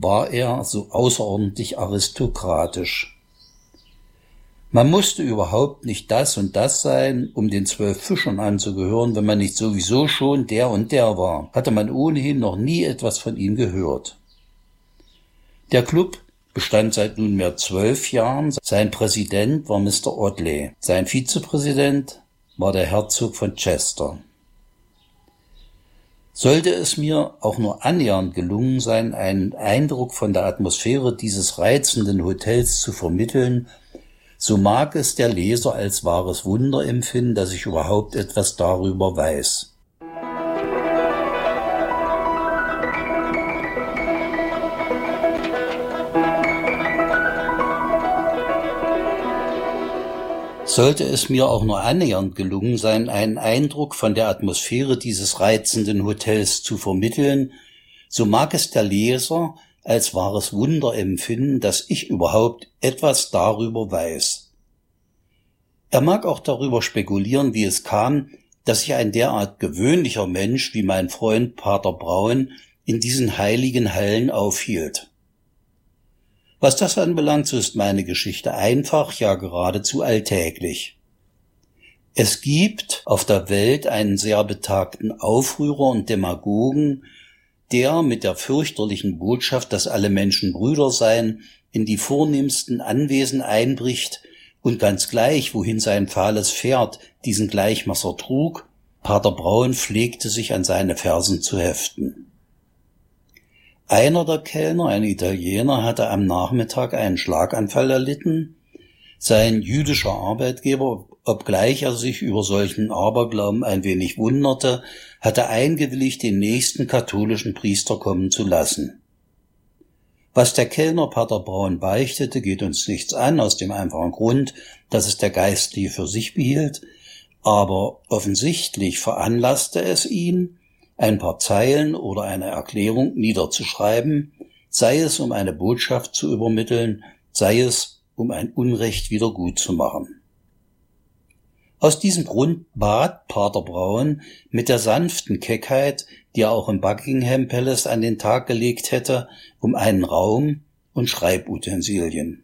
war er so außerordentlich aristokratisch. Man musste überhaupt nicht das und das sein, um den 12 Fischern anzugehören, wenn man nicht sowieso schon der und der war, hatte man ohnehin noch nie etwas von ihm gehört. Der Club bestand seit nunmehr 12 Jahren. Sein Präsident war Mr. Audley. Sein Vizepräsident war der Herzog von Chester. Sollte es mir auch nur annähernd gelungen sein, einen Eindruck von der Atmosphäre dieses reizenden Hotels zu vermitteln, so mag es der Leser als wahres Wunder empfinden, dass ich überhaupt etwas darüber weiß. Sollte es mir auch nur annähernd gelungen sein, einen Eindruck von der Atmosphäre dieses reizenden Hotels zu vermitteln, so mag es der Leser als wahres Wunder empfinden, dass ich überhaupt etwas darüber weiß. Er mag auch darüber spekulieren, wie es kam, dass sich ein derart gewöhnlicher Mensch wie mein Freund Pater Braun in diesen heiligen Hallen aufhielt. Was das anbelangt, so ist meine Geschichte einfach, ja geradezu alltäglich. Es gibt auf der Welt einen sehr betagten Aufrührer und Demagogen, der mit der fürchterlichen Botschaft, dass alle Menschen Brüder seien, in die vornehmsten Anwesen einbricht und ganz gleich, wohin sein fahles Pferd diesen Gleichmasser trug, Pater Braun pflegte sich an seine Fersen zu heften. Einer der Kellner, ein Italiener, hatte am Nachmittag einen Schlaganfall erlitten. Sein jüdischer Arbeitgeber, obgleich er sich über solchen Aberglauben ein wenig wunderte, hatte eingewilligt, den nächsten katholischen Priester kommen zu lassen. Was der Kellner Pater Braun beichtete, geht uns nichts an, aus dem einfachen Grund, dass es der Geistliche für sich behielt, aber offensichtlich veranlasste es ihn, ein paar Zeilen oder eine Erklärung niederzuschreiben, sei es um eine Botschaft zu übermitteln, sei es um ein Unrecht wieder gut zu machen. Aus diesem Grund bat Pater Braun mit der sanften Keckheit, die er auch im Buckingham Palace an den Tag gelegt hätte, um einen Raum und Schreibutensilien.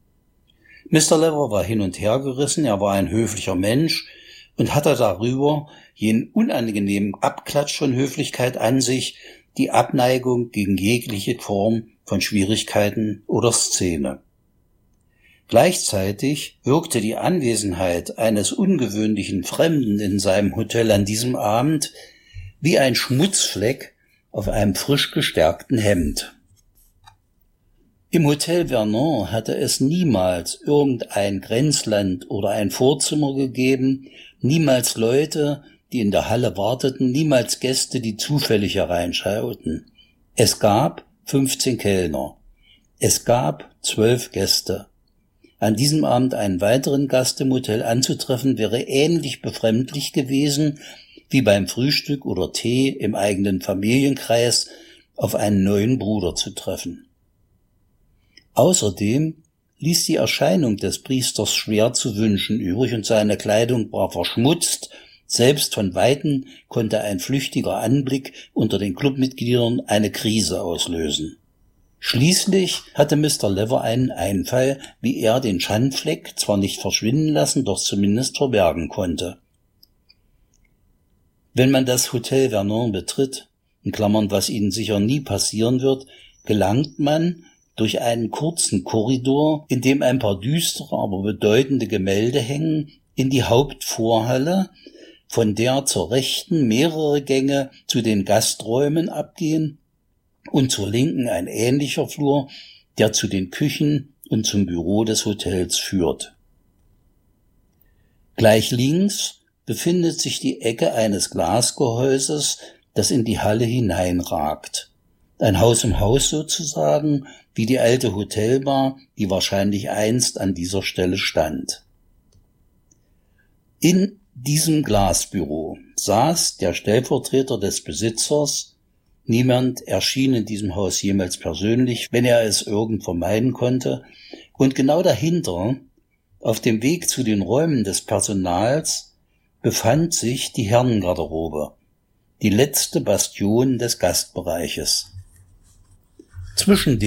Mr. Lever war hin und her gerissen, er war ein höflicher Mensch und hatte darüber jenen unangenehmen Abklatsch von Höflichkeit an sich, die Abneigung gegen jegliche Form von Schwierigkeiten oder Szene. Gleichzeitig wirkte die Anwesenheit eines ungewöhnlichen Fremden in seinem Hotel an diesem Abend wie ein Schmutzfleck auf einem frisch gestärkten Hemd. Im Hotel Vernon hatte es niemals irgendein Grenzland oder ein Vorzimmer gegeben, niemals Leute, die in der Halle warteten, niemals Gäste, die zufällig hereinschauten. Es gab 15 Kellner. Es gab 12 Gäste. An diesem Abend einen weiteren Gast im Hotel anzutreffen, wäre ähnlich befremdlich gewesen, wie beim Frühstück oder Tee im eigenen Familienkreis auf einen neuen Bruder zu treffen. Außerdem ließ die Erscheinung des Priesters schwer zu wünschen übrig und seine Kleidung war verschmutzt. Selbst von Weitem konnte ein flüchtiger Anblick unter den Clubmitgliedern eine Krise auslösen. Schließlich hatte Mr. Lever einen Einfall, wie er den Schandfleck zwar nicht verschwinden lassen, doch zumindest verbergen konnte. Wenn man das Hotel Vernon betritt, in Klammern, was Ihnen sicher nie passieren wird, gelangt man durch einen kurzen Korridor, in dem ein paar düstere, aber bedeutende Gemälde hängen, in die Hauptvorhalle, von der zur Rechten mehrere Gänge zu den Gasträumen abgehen und zur Linken ein ähnlicher Flur, der zu den Küchen und zum Büro des Hotels führt. Gleich links befindet sich die Ecke eines Glasgehäuses, das in die Halle hineinragt. Ein Haus im Haus sozusagen, wie die alte Hotelbar, die wahrscheinlich einst an dieser Stelle stand. In diesem Glasbüro saß der Stellvertreter des Besitzers. Niemand erschien in diesem Haus jemals persönlich, wenn er es irgend vermeiden konnte. Und genau dahinter, auf dem Weg zu den Räumen des Personals, befand sich die Herrengarderobe, die letzte Bastion des Gastbereiches. Zwischen